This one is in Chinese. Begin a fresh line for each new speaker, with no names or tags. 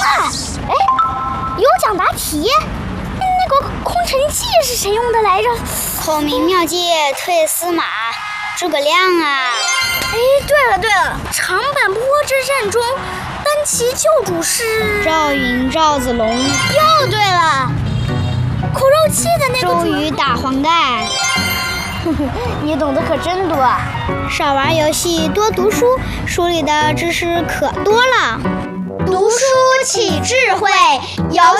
哎，有奖答题。那个空城计是谁用的来着？
孔明妙计退司马，诸葛亮啊！
哎，对了，长坂坡之战中，单骑救主是
赵云、赵子龙。
又对了，苦肉计的那个
周瑜打黄盖。
你懂得可真多啊！
少玩游戏，多读书，书里的知识可多了。
读书起智慧，游